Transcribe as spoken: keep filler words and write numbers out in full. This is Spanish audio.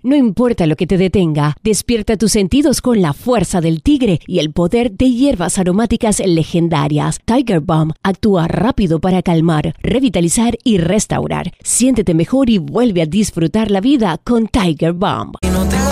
No importa lo que te detenga, despierta tus sentidos con la fuerza del tigre y el poder de hierbas aromáticas legendarias. Tiger Balm actúa rápido para calmar, revitalizar y restaurar. Siéntete mejor y vuelve a disfrutar la vida con Tiger Balm. No tengo